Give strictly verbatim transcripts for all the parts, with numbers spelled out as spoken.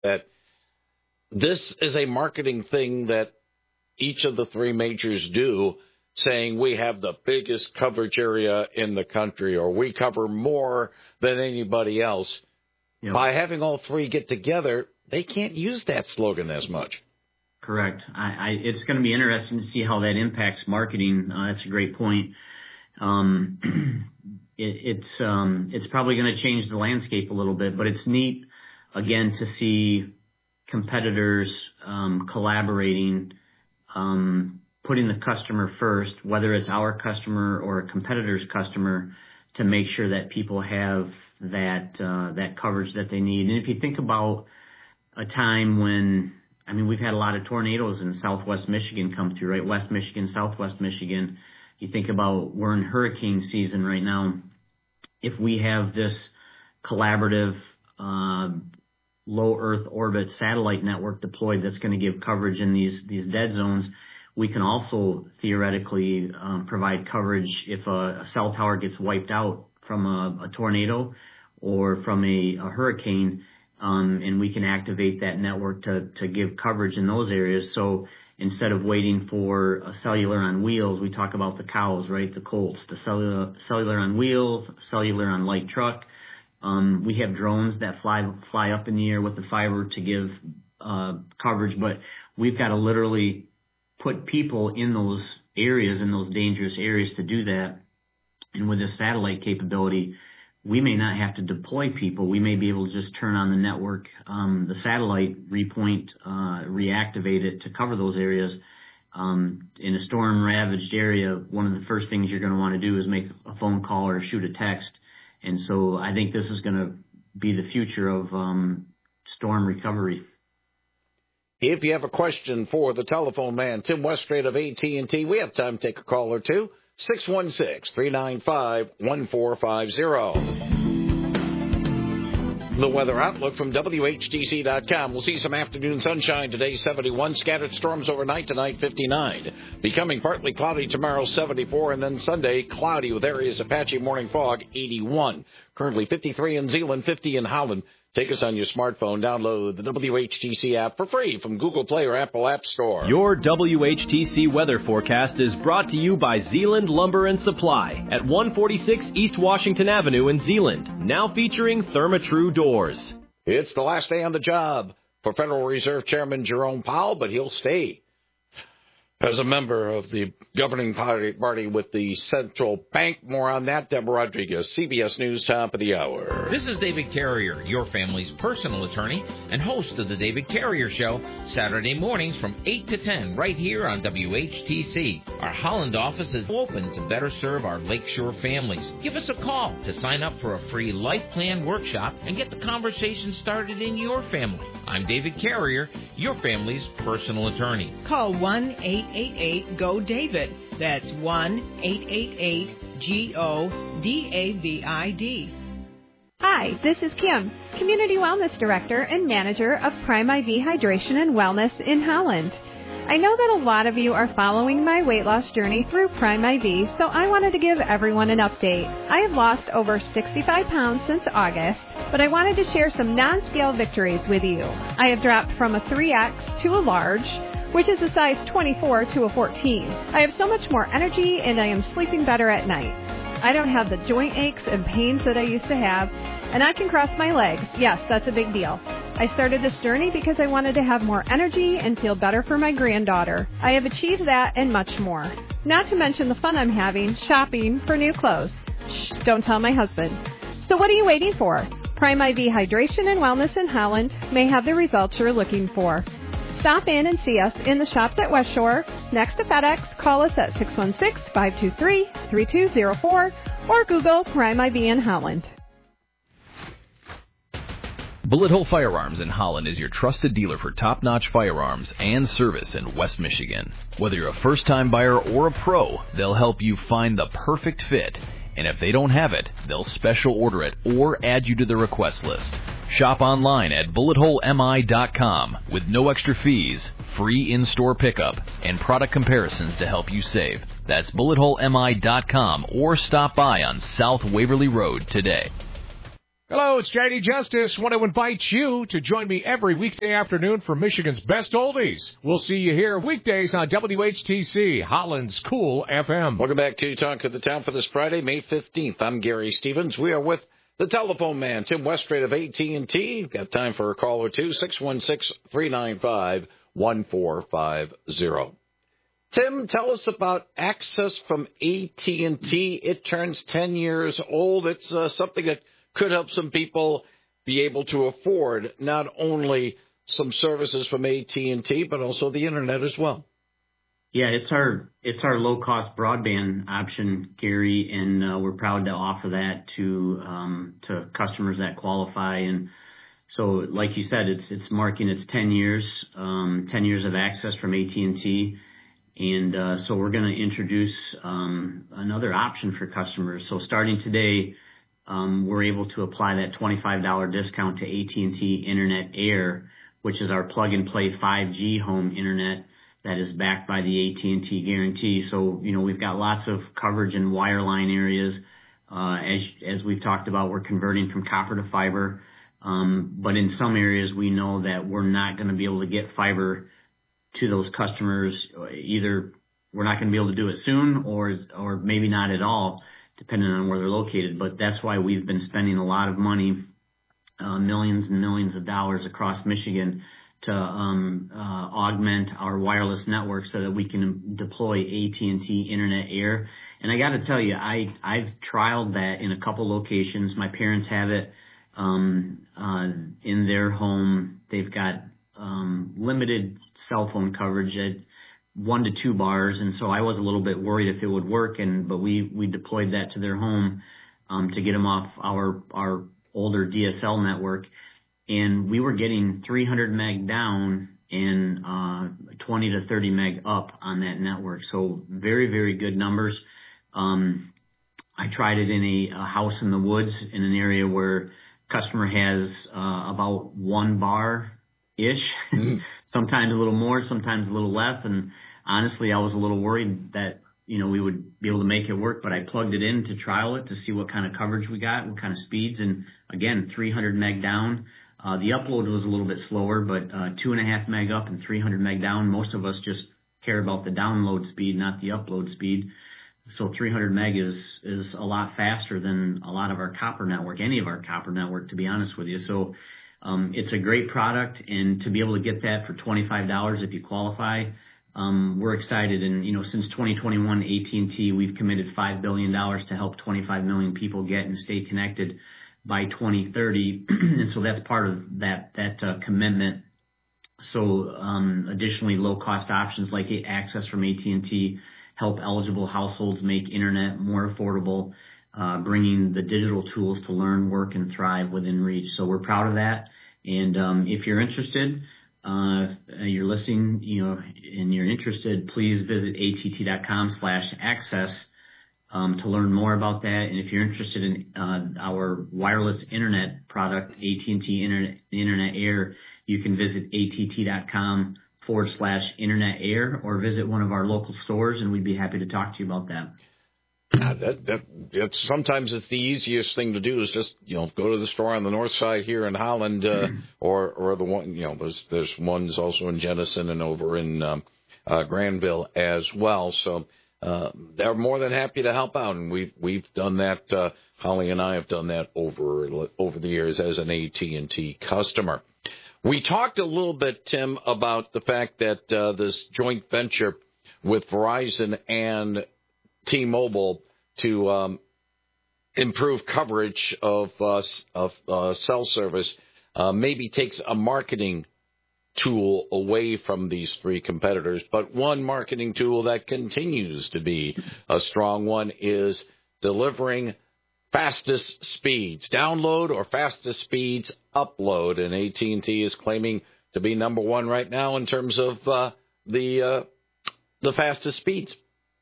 that this is a marketing thing that each of the three majors do, saying we have the biggest coverage area in the country or we cover more than anybody else. Yep. By having all three get together, they can't use that slogan as much. Correct. I, I, it's going to be interesting to see how that impacts marketing. Uh, that's a great point. Um, it, it's um, it's probably going to change the landscape a little bit, but it's neat, again, to see competitors um, collaborating, um, putting the customer first, whether it's our customer or a competitor's customer, to make sure that people have that uh, that coverage that they need. And if you think about a time when, I mean, we've had a lot of tornadoes in southwest Michigan come through, right? West Michigan, southwest Michigan. You think about we're in hurricane season right now. If we have this collaborative uh, low Earth orbit satellite network deployed that's going to give coverage in these these dead zones, we can also theoretically um, provide coverage if a, a cell tower gets wiped out from a, a tornado or from a, a hurricane, um, and we can activate that network to, to give coverage in those areas. So instead of waiting for a cellular on wheels, we talk about the cows, right, the colts, the cellular, cellular on wheels, cellular on light truck. Um, we have drones that fly fly up in the air with the fiber to give uh, coverage, but we've got to literally put people in those areas, in those dangerous areas to do that. And with this satellite capability, we may not have to deploy people. We may be able to just turn on the network, um, the satellite, repoint, uh, reactivate it to cover those areas. Um, in a storm-ravaged area, one of the first things you're going to want to do is make a phone call or shoot a text. And so I think this is going to be the future of um, storm recovery. If you have a question for the telephone man, Tim Westrate of A T and T, we have time to take a call or two. six one six, three nine five, one four five zero. The weather outlook from W H T C dot com. We'll see some afternoon sunshine today, seventy-one. Scattered storms overnight tonight, fifty-nine. Becoming partly cloudy tomorrow, seventy-four. And then Sunday, cloudy with areas of patchy morning fog, eighty-one. Currently fifty-three in Zeeland, fifty in Holland. Take us on your smartphone. Download the W H T C app for free from Google Play or Apple App Store. Your W H T C weather forecast is brought to you by Zeeland Lumber and Supply at one forty-six East Washington Avenue in Zeeland, now featuring Therma-Tru doors. It's the last day on the job for Federal Reserve Chairman Jerome Powell, but he'll stay as a member of the governing party with the central bank. More on that, Deborah Rodriguez, C B S News, top of the hour. This is David Carrier, your family's personal attorney and host of the David Carrier Show, Saturday mornings from eight to ten, right here on W H T C. Our Holland office is open to better serve our Lakeshore families. Give us a call to sign up for a free life plan workshop and get the conversation started in your family. I'm David Carrier, your family's personal attorney. Call one eight eight eight, G O, David. That's one eight eight eight, G O, D A V I D. Hi, this is Kim, Community Wellness Director and Manager of Prime I V Hydration and Wellness in Holland. I know that a lot of you are following my weight loss journey through Prime I V, so I wanted to give everyone an update. I have lost over sixty-five pounds since August, but I wanted to share some non-scale victories with you. I have dropped from a three X to a large, which is a size twenty-four to a fourteen. I have so much more energy and I am sleeping better at night. I don't have the joint aches and pains that I used to have, and I can cross my legs. Yes, that's a big deal. I started this journey because I wanted to have more energy and feel better for my granddaughter. I have achieved that and much more. Not to mention the fun I'm having shopping for new clothes. Shh, don't tell my husband. So what are you waiting for? Prime I V Hydration and Wellness in Holland may have the results you're looking for. Stop in and see us in the shops at West Shore, next to FedEx. Call us at six one six, five two three, three two zero four or Google Prime I V in Holland. Bullet Hole Firearms in Holland is your trusted dealer for top-notch firearms and service in West Michigan. Whether you're a first-time buyer or a pro, they'll help you find the perfect fit. And if they don't have it, they'll special order it or add you to the request list. Shop online at bullet hole M I dot com with no extra fees, free in-store pickup, and product comparisons to help you save. That's bullet hole M I dot com or stop by on South Waverly Road today. Hello, it's J D Justice. Want to invite you to join me every weekday afternoon for Michigan's Best Oldies. We'll see you here weekdays on W H T C, Holland's Cool F M. Welcome back to Talk of the Town for this Friday, May fifteenth. I'm Gary Stevens. We are with the telephone man, Tim Westrate of A T and T. Got time for a call or two, six one six, three nine five, one four five zero. Tim, tell us about access from A T and T. It turns ten years old. It's uh, something that could help some people be able to afford not only some services from A T and T, but also the Internet as well. Yeah, it's our it's our low-cost broadband option, Gary, and uh, we're proud to offer that to um, to customers that qualify. And so, like you said, it's it's marking its ten years, um, ten years of access from A T and T. And uh, so we're going to introduce um, another option for customers. So starting today, Um, we're able to apply that twenty-five dollars discount to A T and T Internet Air, which is our plug-and-play five G home internet that is backed by the A T and T guarantee. So, you know, we've got lots of coverage in wireline areas. Uh, as, as we've talked about, we're converting from copper to fiber. Um, but in some areas, we know that we're not going to be able to get fiber to those customers. Either we're not going to be able to do it soon or, or maybe not at all, depending on where they're located. But that's why we've been spending a lot of money, uh, millions and millions of dollars across Michigan to um, uh, augment our wireless network so that we can deploy A T and T Internet Air. And I got to tell you, I, I've trialed that in a couple locations. My parents have it um, uh, in their home. They've got um, limited cell phone coverage at one to two bars, and so I was a little bit worried if it would work, and but we we deployed that to their home um, to get them off our our older D S L network, and we were getting three hundred meg down and uh, twenty to thirty meg up on that network. So very very good numbers. Um, I tried it in a, a house in the woods in an area where customer has uh, about one bar ish, mm-hmm. Sometimes a little more, sometimes a little less. And honestly, I was a little worried that, you know, we would be able to make it work, but I plugged it in to trial it to see what kind of coverage we got, what kind of speeds. And again, three hundred meg down. Uh, the upload was a little bit slower, but uh, two and a half meg up and three hundred meg down. Most of us just care about the download speed, not the upload speed. So three hundred meg is, is a lot faster than a lot of our copper network, any of our copper network, to be honest with you. So Um, it's a great product, and to be able to get that for twenty-five dollars if you qualify, um, we're excited. And, you know, since twenty twenty-one, A T and T, we've committed five billion dollars to help twenty-five million people get and stay connected by twenty thirty. And so that's part of that, that uh, commitment. So um, additionally, low-cost options like access from A T and T help eligible households make internet more affordable, Uh, bringing the digital tools to learn, work, and thrive within reach. So we're proud of that. And um, if you're interested, uh, you're listening, you know, and you're interested, please visit att.com slash access um, to learn more about that. And if you're interested in uh, our wireless internet product, A T and T Internet, Internet Air, you can visit att.com forward slash Internet Air or visit one of our local stores, and we'd be happy to talk to you about that. Yeah, that, that, that's, sometimes it's the easiest thing to do is just, you know, go to the store on the north side here in Holland, uh, or, or the one, you know, there's, there's ones also in Jenison and over in, um, uh, Granville as well. So, uh, they're more than happy to help out. And we've, we've done that, uh, Holly and I have done that over, over the years as an A T and T customer. We talked a little bit, Tim, about the fact that, uh, this joint venture with Verizon and T-Mobile to um, improve coverage of uh, of uh, cell service uh, maybe takes a marketing tool away from these three competitors. But one marketing tool that continues to be a strong one is delivering fastest speeds, download or fastest speeds upload. And A T and T is claiming to be number one right now in terms of uh, the uh, the fastest speeds.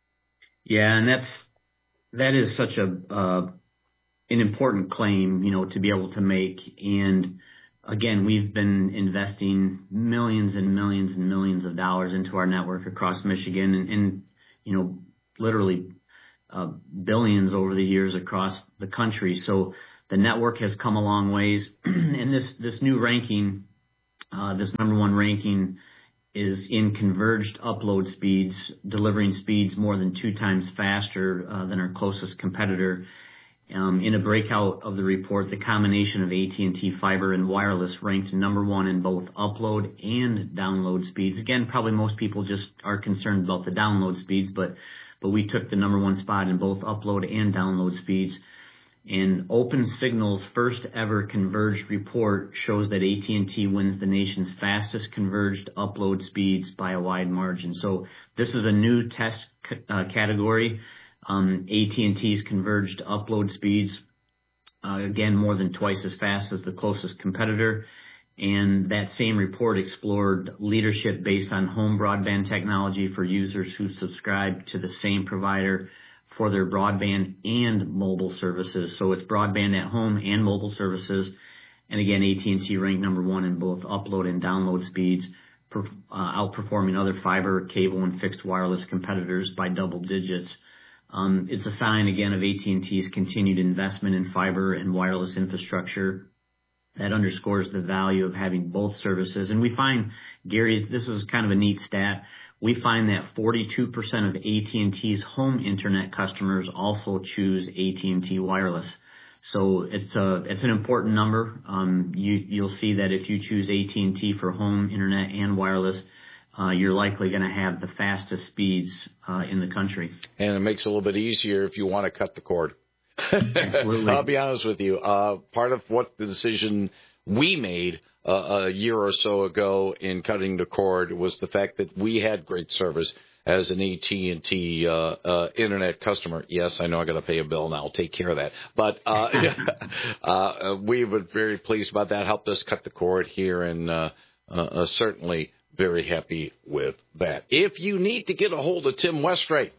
Yeah, and that's that is such a uh, an important claim, you know, to be able to make. And again, we've been investing millions and millions and millions of dollars into our network across Michigan, and, and you know, literally uh, billions over the years across the country. So the network has come a long ways. And this, this new ranking, uh, this number one ranking is in converged upload speeds, delivering speeds more than two times faster uh, than our closest competitor. Um, in a breakout of the report, the combination of A T and T fiber and wireless ranked number one in both upload and download speeds. Again, probably most people just are concerned about the download speeds, but but we took the number one spot in both upload and download speeds. And OpenSignal's first ever converged report shows that A T and T wins the nation's fastest converged upload speeds by a wide margin. So this is a new test uh, category. Um, A T and T's converged upload speeds, uh, again, more than twice as fast as the closest competitor. And that same report explored leadership based on home broadband technology for users who subscribe to the same provider for their broadband and mobile services. So it's broadband at home and mobile services. And again, A T and T ranked number one in both upload and download speeds, per, uh, outperforming other fiber, cable, and fixed wireless competitors by double digits. Um, it's a sign, again, of A T and T's continued investment in fiber and wireless infrastructure that underscores the value of having both services. And we find, Gary, this is kind of a neat stat, we find that forty-two percent of A T and T's home internet customers also choose A T and T wireless. So it's a, it's an important number. Um, you, you'll see that if you choose A T and T for home internet and wireless, Uh, you're likely going to have the fastest speeds uh, in the country. And it makes it a little bit easier if you want to cut the cord. Absolutely. I'll be honest with you. Uh, part of what the decision we made uh, a year or so ago in cutting the cord was the fact that we had great service as an A T and T uh, uh, internet customer. Yes, I know I got to pay a bill, and I'll take care of that. But uh, uh, we were very pleased about that. Helped us cut the cord here, and uh, uh, certainly very happy with that. If you need to get a hold of Tim Westrate,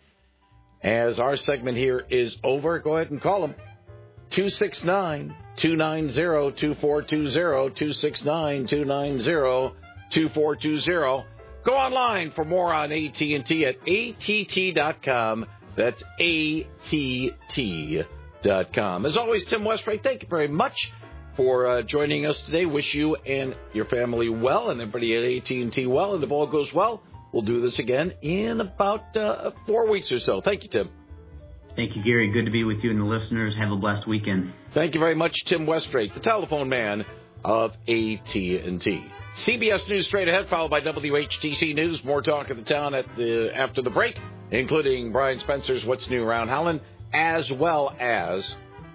as our segment here is over, go ahead and call him. two six nine, two nine zero, two four two zero, two six nine, two nine zero, two four two zero. Go online for more on A T and T at A T T dot com. That's A T T dot com. As always, Tim Westrate, thank you very much for uh, joining us today. Wish you and your family well, and everybody at A T and T well. And if all goes well, we'll do this again in about uh, four weeks or so. Thank you, Tim. Thank you, Gary. Good to be with you and the listeners. Have a blessed weekend. Thank you very much, Tim Westrate, the telephone man of A T and T. C B S News straight ahead, followed by W H T C News. More talk of the town at the after the break, including Brian Spencer's What's New Around Howland, as well as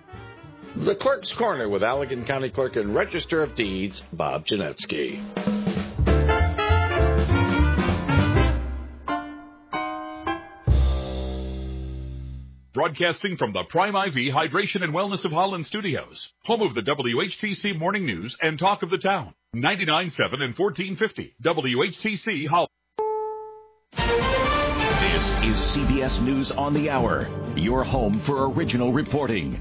The Clerk's Corner with Allegan County Clerk and Register of Deeds, Bob Janetsky. Broadcasting from the Prime I V Hydration and Wellness of Holland Studios, home of the W H T C Morning News and Talk of the Town, ninety-nine point seven and fourteen fifty W H T C Holland. This is C B S News on the Hour, your home for original reporting.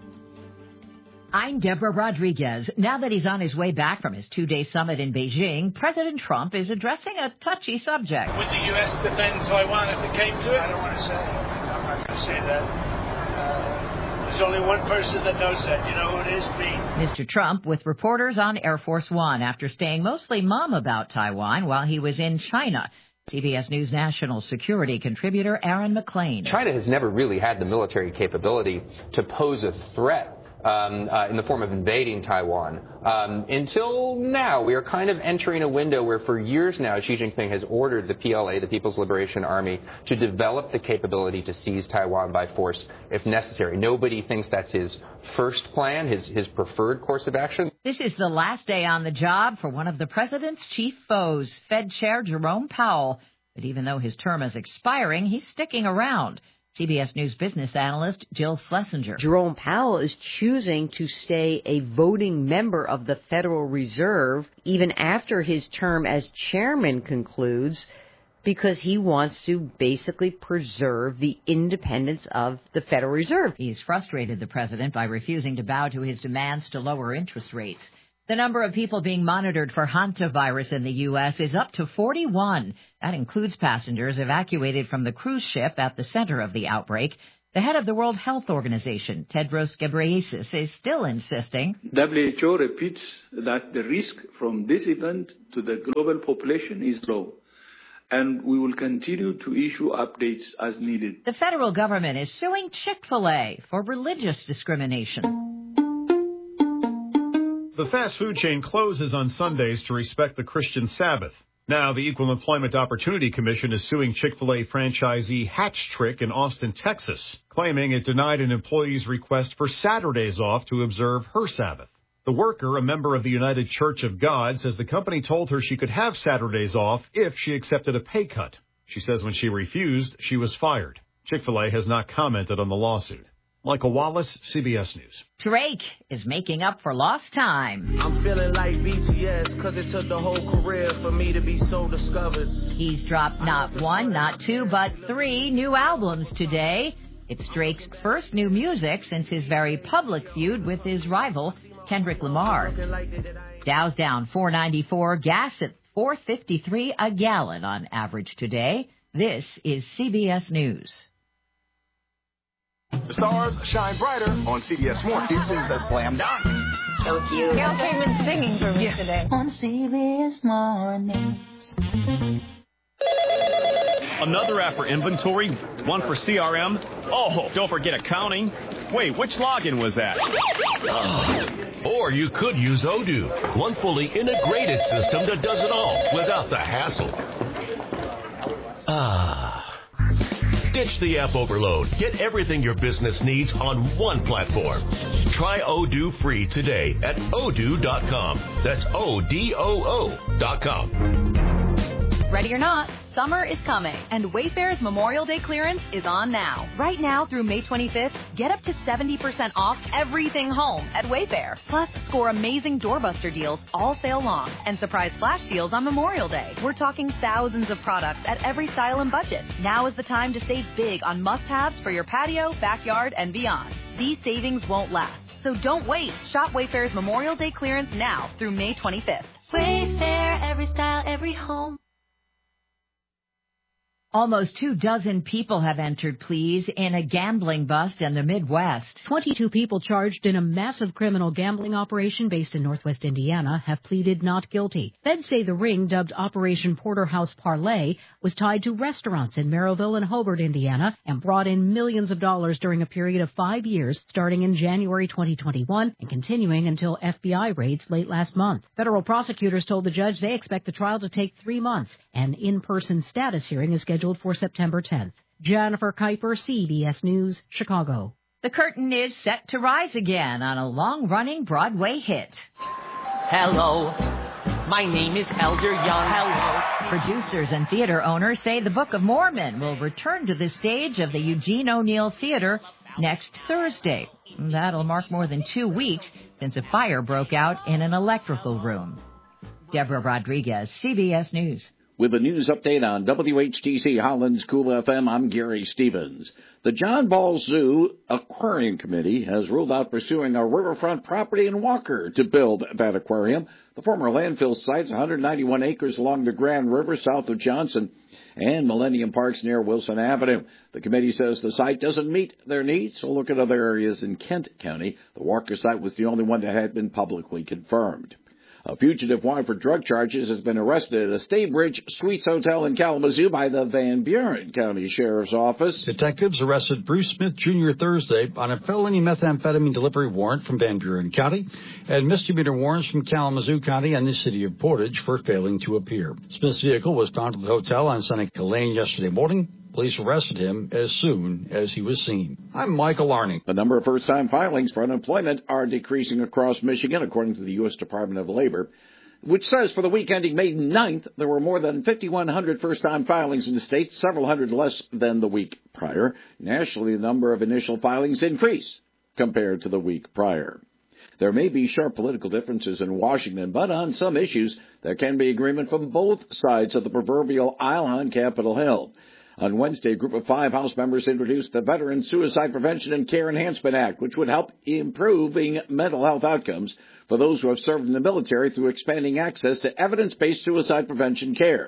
I'm Deborah Rodriguez. Now that he's on his way back from his two-day summit in Beijing, President Trump is addressing a touchy subject. Would the U S defend Taiwan if it came to it? I don't want to say. I'm not going to say that. Uh, there's only one person that knows that. You know who it is? Me. Mister Trump with reporters on Air Force One after staying mostly mum about Taiwan while he was in China. C B S News national security contributor Aaron McLean. China has never really had the military capability to pose a threat Um, uh, in the form of invading Taiwan. Um, until now, we are kind of entering a window where for years now, Xi Jinping has ordered the P L A, the People's Liberation Army, to develop the capability to seize Taiwan by force if necessary. Nobody thinks that's his first plan, his, his preferred course of action. This is the last day on the job for one of the president's chief foes, Fed Chair Jerome Powell. But even though his term is expiring, he's sticking around. C B S News business analyst Jill Schlesinger. Jerome Powell is choosing to stay a voting member of the Federal Reserve even after his term as chairman concludes because he wants to basically preserve the independence of the Federal Reserve. He's frustrated the president by refusing to bow to his demands to lower interest rates. The number of people being monitored for hantavirus in the U S is up to forty-one. That includes passengers evacuated from the cruise ship at the center of the outbreak. The head of the World Health Organization, Tedros Ghebreyesus, is still insisting. W H O repeats that the risk from this event to the global population is low, and we will continue to issue updates as needed. The federal government is suing Chick-fil-A for religious discrimination. The fast food chain closes on Sundays to respect the Christian Sabbath. Now, the Equal Employment Opportunity Commission is suing Chick-fil-A franchisee Hatch Trick in Austin, Texas, claiming it denied an employee's request for Saturdays off to observe her Sabbath. The worker, a member of the United Church of God, says the company told her she could have Saturdays off if she accepted a pay cut. She says when she refused, she was fired. Chick-fil-A has not commented on the lawsuit. Michael Wallace, C B S News. Drake is making up for lost time. I'm feeling like B T S because it took the whole career for me to be so discovered. He's dropped not one, not two, but three new albums today. It's Drake's first new music since his very public feud with his rival, Kendrick Lamar. Dow's down four ninety-four, gas at four fifty-three a gallon on average today. This is C B S News. The stars shine brighter on C B S Morning. This is a slam dunk. So cute. Carol came in singing for me yes. today. On C B S Mornings. Another app for inventory, one for C R M. Oh, don't forget accounting. Wait, which login was that? Oh. Or you could use Odoo, one fully integrated system that does it all without the hassle. Ah. Ditch the app overload. Get everything your business needs on one platform. Try Odoo free today at odoo dot com. That's O D O O dot com. Ready or not, summer is coming, and Wayfair's Memorial Day clearance is on now. Right now through May twenty-fifth, get up to seventy percent off everything home at Wayfair. Plus, score amazing doorbuster deals all sale long and surprise flash deals on Memorial Day. We're talking thousands of products at every style and budget. Now is the time to save big on must-haves for your patio, backyard, and beyond. These savings won't last, so don't wait. Shop Wayfair's Memorial Day clearance now through May twenty-fifth. Wayfair, every style, every home. Almost two dozen people have entered pleas in a gambling bust in the Midwest. twenty-two people charged in a massive criminal gambling operation based in Northwest Indiana have pleaded not guilty. Feds say the ring, dubbed Operation Porterhouse Parlay, was tied to restaurants in Merrillville and Hobart, Indiana, and brought in millions of dollars during a period of five years, starting in January twenty twenty-one and continuing until F B I raids late last month. Federal prosecutors told the judge they expect the trial to take three months. An in-person status hearing is scheduled for September tenth. Jennifer Kuiper, C B S News, Chicago. The curtain is set to rise again on a long-running Broadway hit. Hello, my name is Elder Young. Hello. Producers and theater owners say the Book of Mormon will return to the stage of the Eugene O'Neill Theater next Thursday. That'll mark more than two weeks since a fire broke out in an electrical room. Deborah Rodriguez, C B S News. With a news update on W H T C Holland's Cool F M, I'm Gary Stevens. The John Ball Zoo Aquarium Committee has ruled out pursuing a riverfront property in Walker to build that aquarium. The former landfill site is one hundred ninety-one acres along the Grand River south of Johnson and Millennium Parks near Wilson Avenue. The committee says the site doesn't meet their needs, so look at other areas in Kent County. The Walker site was the only one that had been publicly confirmed. A fugitive wanted for drug charges has been arrested at a Staybridge Suites Hotel in Kalamazoo by the Van Buren County Sheriff's Office. Detectives arrested Bruce Smith Junior Thursday on a felony methamphetamine delivery warrant from Van Buren County and misdemeanor warrants from Kalamazoo County and the city of Portage for failing to appear. Smith's vehicle was found at the hotel on Seneca Lane yesterday morning. Police arrested him as soon as he was seen. I'm Michael Arning. The number of first-time filings for unemployment are decreasing across Michigan, according to the U S Department of Labor, which says for the week ending May ninth, there were more than fifty-one hundred first-time filings in the state, several hundred less than the week prior. Nationally, the number of initial filings increased compared to the week prior. There may be sharp political differences in Washington, but on some issues, there can be agreement from both sides of the proverbial aisle on Capitol Hill. On Wednesday, a group of five House members introduced the Veteran Suicide Prevention and Care Enhancement Act, which would help improving mental health outcomes for those who have served in the military through expanding access to evidence-based suicide prevention care.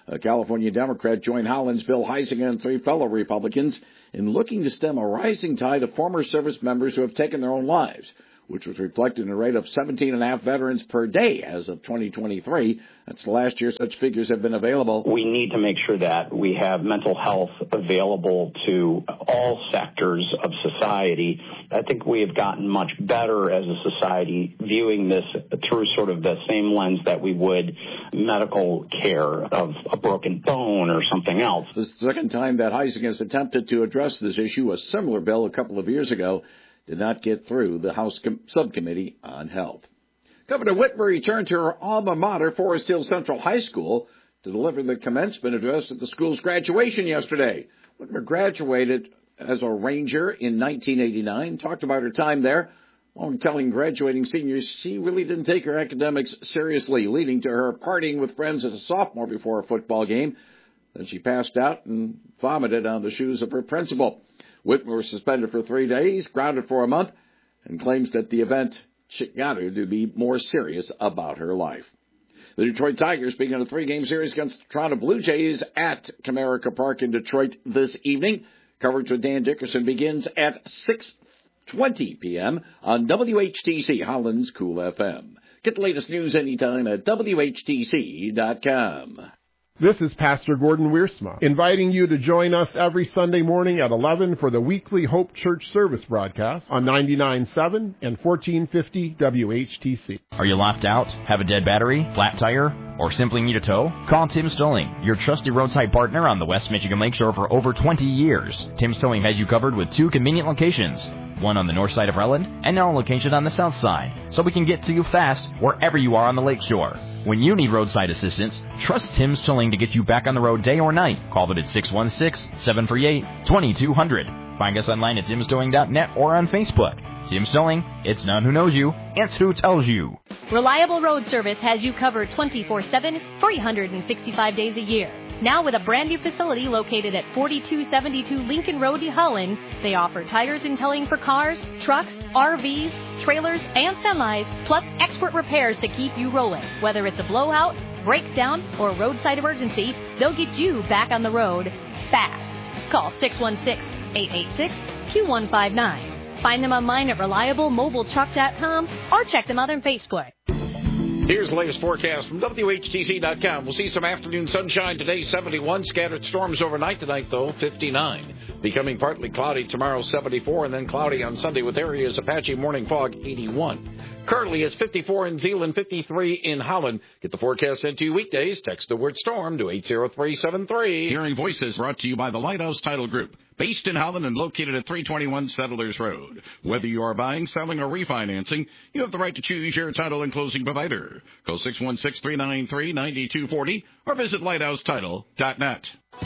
A California Democrat joined Holland's Bill Huizenga and three fellow Republicans in looking to stem a rising tide of former service members who have taken their own lives, which was reflected in a rate of seventeen and a half veterans per day as of twenty twenty-three. That's the last year such figures have been available. We need to make sure that we have mental health available to all sectors of society. I think we have gotten much better as a society viewing this through sort of the same lens that we would medical care of a broken bone or something else. The second time that Huizenga has attempted to address this issue, a similar bill a couple of years ago did not get through the House Com- Subcommittee on Health. Governor Whitmer returned to her alma mater, Forest Hill Central High School, to deliver the commencement address at the school's graduation yesterday. Whitmer graduated as a ranger in nineteen eighty-nine, talked about her time there, while telling graduating seniors she really didn't take her academics seriously, leading to her partying with friends as a sophomore before a football game. Then she passed out and vomited on the shoes of her principal. Whitmer was suspended for three days, grounded for a month, and claims that the event got her to be more serious about her life. The Detroit Tigers begin a three-game series against the Toronto Blue Jays at Comerica Park in Detroit this evening. Coverage with Dan Dickerson begins at six twenty p.m. on W H T C, Holland's Cool F M. Get the latest news anytime at W H T C dot com. This is Pastor Gordon Wiersma, inviting you to join us every Sunday morning at eleven for the weekly Hope Church service broadcast on ninety-nine point seven and fourteen fifty W H T C. Are you locked out, have a dead battery, flat tire, or simply need a tow? Call Tim's Towing, your trusty roadside partner on the West Michigan Lakeshore for over twenty years. Tim's Towing has you covered with two convenient locations, one on the north side of Relland and another location on the south side, so we can get to you fast wherever you are on the lakeshore. When you need roadside assistance, trust Tim's Towing to get you back on the road day or night. Call them at six one six, seven three eight, two two zero zero. Find us online at tims towing dot net or on Facebook. Tim's Towing, it's not who knows you, it's who tells you. Reliable Road Service has you covered twenty-four seven, three hundred sixty-five days a year. Now with a brand new facility located at forty-two seventy-two Lincoln Road, Holland, they offer tires and towing for cars, trucks, R Vs, trailers, and semis, plus expert repairs to keep you rolling. Whether it's a blowout, breakdown, or roadside emergency, they'll get you back on the road fast. Call six one six, eight eight six, two one five nine. Find them online at reliable mobile truck dot com or check them out on Facebook. Here's the latest forecast from W H T C dot com. We'll see some afternoon sunshine today, seventy-one. Scattered storms overnight tonight, though, fifty-nine. Becoming partly cloudy tomorrow, seventy-four. And then cloudy on Sunday with areas of patchy morning fog, eighty-one. Currently, it's fifty-four in Zeeland, fifty-three in Holland. Get the forecast into you weekdays. Text the word storm to eight zero three seven three. Hearing Voices brought to you by the Lighthouse Title Group. Based in Holland and located at three twenty-one Settlers Road. Whether you are buying, selling, or refinancing, you have the right to choose your title and closing provider. Call six one six, three nine three, nine two four zero or visit lighthouse title dot net.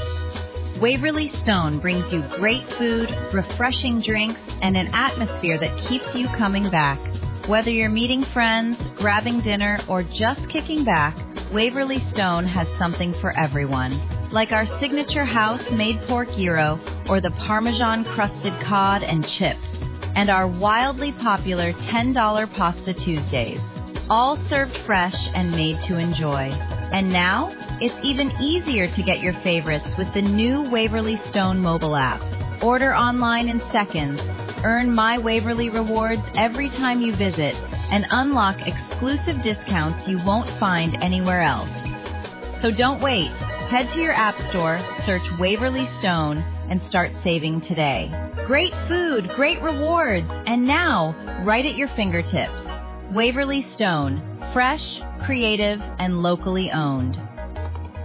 Waverly Stone brings you great food, refreshing drinks, and an atmosphere that keeps you coming back. Whether you're meeting friends, grabbing dinner, or just kicking back, Waverly Stone has something for everyone. Like our signature house-made pork gyro or the Parmesan-crusted cod and chips, and our wildly popular ten dollar Pasta Tuesdays, all served fresh and made to enjoy. And now, it's even easier to get your favorites with the new Waverly Stone mobile app. Order online in seconds, earn My Waverly rewards every time you visit, and unlock exclusive discounts you won't find anywhere else. So don't wait. Head to your app store, search Waverly Stone, and start saving today. Great food, great rewards, and now, right at your fingertips. Waverly Stone, fresh, creative, and locally owned.